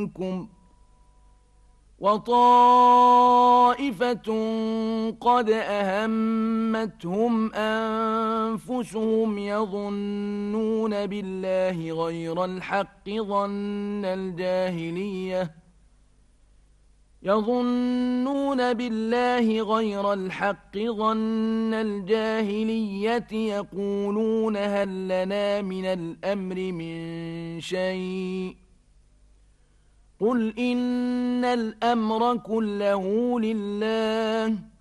منكم وطائفة قد أهمتهم أنفسهم يظنون بالله غير الحق ظن الجاهلية يقولون هل لنا من الأمر من شيء قل إن الأمر كله لله